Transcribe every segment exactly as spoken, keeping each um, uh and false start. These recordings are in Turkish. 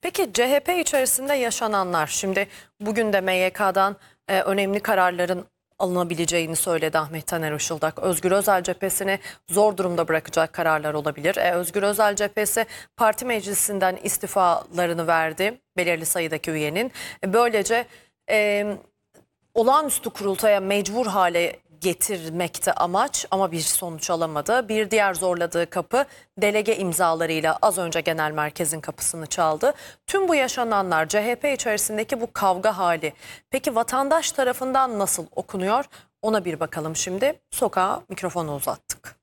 Peki C H P içerisinde yaşananlar, şimdi bugün de M Y K'dan e, önemli kararların alınabileceğini söyledi Ahmet Taner Işıldak. Özgür Özel cephesini zor durumda bırakacak kararlar olabilir. E, Özgür Özel cephesi parti meclisinden istifalarını verdi belirli sayıdaki üyenin. E, böylece e, olağanüstü kurultaya mecbur hale getirmekte amaç ama bir sonuç alamadı. Bir diğer zorladığı kapı delege imzalarıyla az önce genel merkezin kapısını çaldı. Tüm bu yaşananlar, C H P içerisindeki bu kavga hali peki vatandaş tarafından nasıl okunuyor? Ona bir bakalım şimdi. Sokağa mikrofonu uzattık.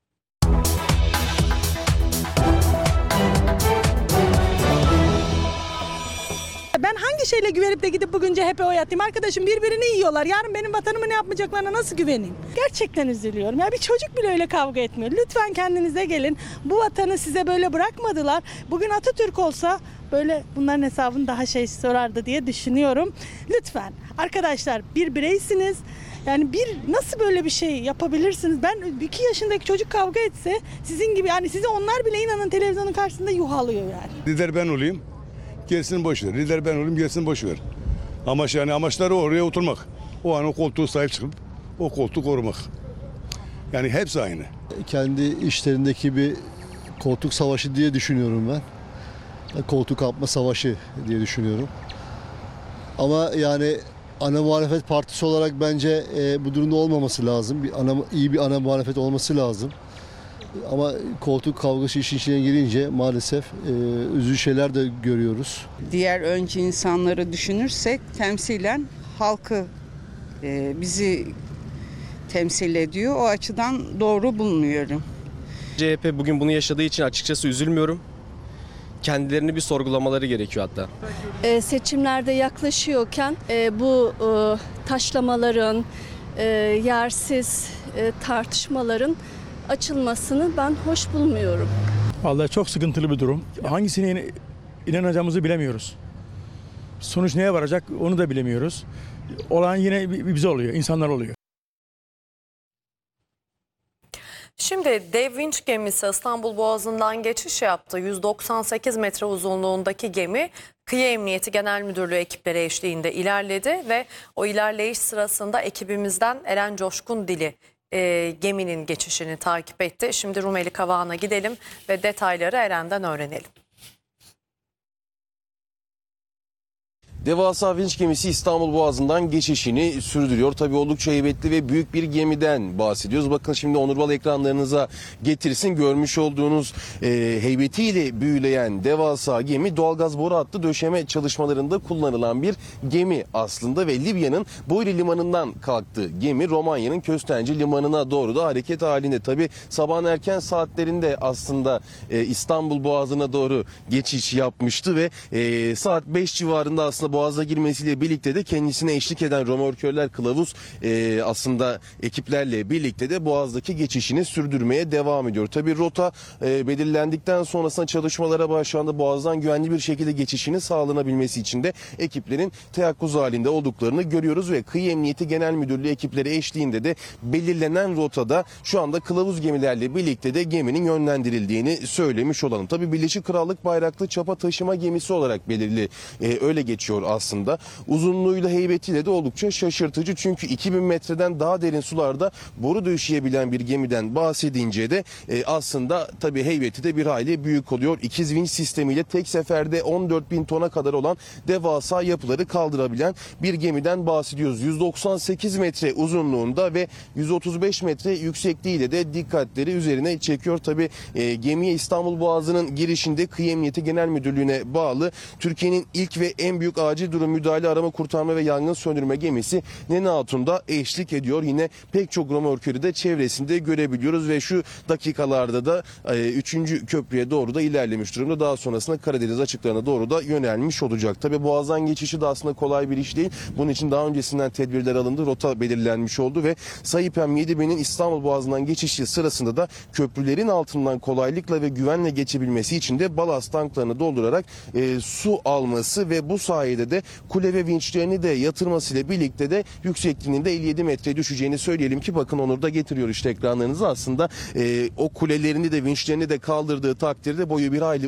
Ben hangi şeyle güvenip de gidip bugün C H P oy atayım? Arkadaşım birbirini yiyorlar. Yarın benim vatanımı ne yapmayacaklarına nasıl güveneyim? Gerçekten üzülüyorum. Ya bir çocuk bile öyle kavga etmiyor. Lütfen kendinize gelin. Bu vatanı size böyle bırakmadılar. Bugün Atatürk olsa böyle bunların hesabını daha şey sorardı diye düşünüyorum. Lütfen arkadaşlar bir bireysiniz. Yani bir nasıl böyle bir şey yapabilirsiniz? Ben iki yaşındaki çocuk kavga etse sizin gibi yani size onlar bile inanın televizyonun karşısında yuhalıyor yani. Lider ben olayım. Gerisini boş ver. Lider ben olayım, gerisini boş ver. Amaç yani amaçları oraya oturmak. O an o koltuğu sahip çıkıp o koltuğu korumak. Yani hepsi aynı. Kendi işlerindeki bir koltuk savaşı diye düşünüyorum ben. Koltuk kapma savaşı diye düşünüyorum. Ama yani ana muhalefet partisi olarak bence e, bu durumda olmaması lazım. Bir ana, iyi bir ana muhalefet olması lazım. Ama koltuk kavgası işin içine girince maalesef e, üzücü şeyler de görüyoruz. Diğer önce insanları düşünürsek temsilen halkı e, bizi temsil ediyor. O açıdan doğru bulmuyorum. C H P bugün bunu yaşadığı için açıkçası üzülmüyorum. Kendilerini bir sorgulamaları gerekiyor hatta. E, seçimlerde yaklaşıyorken e, bu e, taşlamaların, e, yersiz e, tartışmaların açılmasını ben hoş bulmuyorum. Vallahi çok sıkıntılı bir durum. Hangisine inanacağımızı bilemiyoruz. Sonuç neye varacak onu da bilemiyoruz. Olan yine bize oluyor, insanlar oluyor. Şimdi dev vinç gemisi İstanbul Boğazı'ndan geçiş yaptı. yüz doksan sekiz metre uzunluğundaki gemi Kıyı Emniyeti Genel Müdürlüğü ekipleri eşliğinde ilerledi ve o ilerleyiş sırasında ekibimizden Eren Coşkun Dili e, geminin geçişini takip etti. Şimdi Rumeli Kavağı'na gidelim ve detayları Eren'den öğrenelim. Devasa vinç gemisi İstanbul Boğazı'ndan geçişini sürdürüyor. Tabii oldukça heybetli ve büyük bir gemiden bahsediyoruz. Bakın şimdi Onurbal ekranlarınıza getirsin. Görmüş olduğunuz e, heybetiyle büyüleyen devasa gemi doğalgaz boru hattı döşeme çalışmalarında kullanılan bir gemi aslında ve Libya'nın Boyri Limanı'ndan kalktı. Gemi Romanya'nın Köstenci Limanı'na doğru da hareket halinde. Tabii sabahın erken saatlerinde aslında e, İstanbul Boğazı'na doğru geçiş yapmıştı ve e, saat beş civarında aslında Boğaz'a girmesiyle birlikte de kendisine eşlik eden Römorkörler Kılavuz e, aslında ekiplerle birlikte de Boğaz'daki geçişini sürdürmeye devam ediyor. Tabii rota e, belirlendikten sonrasında çalışmalara başlandı. Boğaz'dan güvenli bir şekilde geçişini sağlanabilmesi için de ekiplerin teyakkuz halinde olduklarını görüyoruz ve Kıyı Emniyeti Genel Müdürlüğü ekipleri eşliğinde de belirlenen rotada şu anda kılavuz gemilerle birlikte de geminin yönlendirildiğini söylemiş olalım. Tabii Birleşik Krallık bayraklı çapa taşıma gemisi olarak belirli e, öyle geçiyor aslında. Uzunluğuyla heybetiyle de oldukça şaşırtıcı çünkü iki bin metreden daha derin sularda boru döşeyebilen bir gemiden bahsedince de e, aslında tabii heybeti de bir hayli büyük oluyor. İkiz vinç sistemiyle tek seferde on dört bin tona kadar olan devasa yapıları kaldırabilen bir gemiden bahsediyoruz. yüz doksan sekiz metre uzunluğunda ve yüz otuz beş metre yüksekliğiyle de dikkatleri üzerine çekiyor. Tabii e, gemiye İstanbul Boğazı'nın girişinde Kıyı Emniyeti Genel Müdürlüğü'ne bağlı Türkiye'nin ilk ve en büyük acil durum müdahale arama kurtarma ve yangın söndürme gemisi Nene Hatun'da eşlik ediyor. Yine pek çok römorkörü de çevresinde görebiliyoruz ve şu dakikalarda da e, üçüncü köprüye doğru da ilerlemiş durumda. Daha sonrasında Karadeniz açıklarına doğru da yönelmiş olacak. Tabii Boğaz'dan geçişi de aslında kolay bir iş değil. Bunun için daha öncesinden tedbirler alındı. Rota belirlenmiş oldu ve Sayıpem Yediben'in İstanbul Boğazı'ndan geçişi sırasında da köprülerin altından kolaylıkla ve güvenle geçebilmesi için de balast tanklarını doldurarak e, su alması ve bu sayede de kule ve vinçlerini de yatırmasıyla birlikte de yüksekliğinin de elli yedi metreye düşeceğini söyleyelim ki bakın Onur da getiriyor işte ekranlarınıza aslında e, o kulelerini de vinçlerini de kaldırdığı takdirde boyu bir hayli